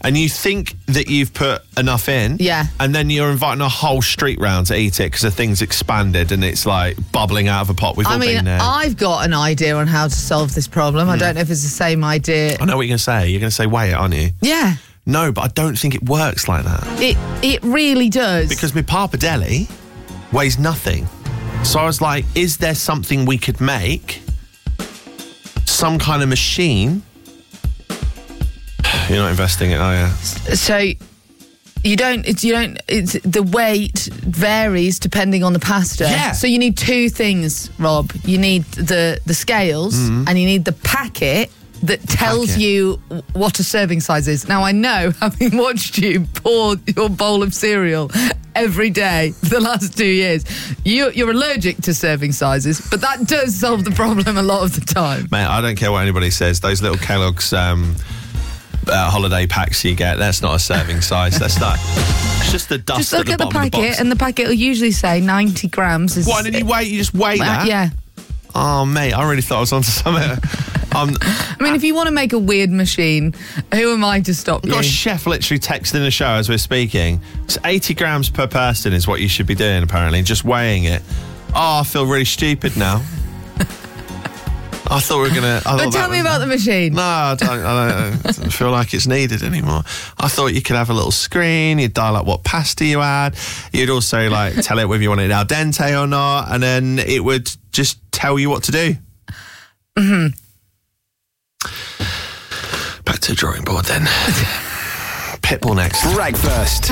and you think that you've put enough in, and then you're inviting a whole street round to eat it because the thing's expanded and it's like bubbling out of a pot. We've all been there. I've got an idea on how to solve this problem. I don't know if it's the same idea. I know what you're going to say. You're going to say weigh it, aren't you? Yeah. No, but I don't think it works like that. It really does. Because my pappardelle weighs nothing. So I was like, is there something we could make? Some kind of machine? You're not investing it, are you? So the weight varies depending on the pasta. Yeah. So you need two things, Rob. You need the scales and you need the packet that tells you what a serving size is. Now, I know, having watched you pour your bowl of cereal every day for the last 2 years, you're allergic to serving sizes, but that does solve the problem a lot of the time. Mate, I don't care what anybody says. Those little Kellogg's holiday packs you get, that's not a serving size. That's not. It's just the dust just look at the bottom of the box. and the packet will usually say 90 grams. What, and you just weigh that? Yeah. Oh, mate, I really thought I was onto something. I mean, if you want to make a weird machine, who am I to stop you? We've got a chef literally texting the show as we're speaking. It's 80 grams per person is what you should be doing, apparently, just weighing it. Oh, I feel really stupid now. I thought we were going to... But tell me about the machine. No, I don't feel like it's needed anymore. I thought you could have a little screen, you'd dial up what pasta you had, you'd also tell it whether you wanted it al dente or not, and then it would just tell you what to do. Mm-hmm. Back to the drawing board then. Pitbull next. Breakfast.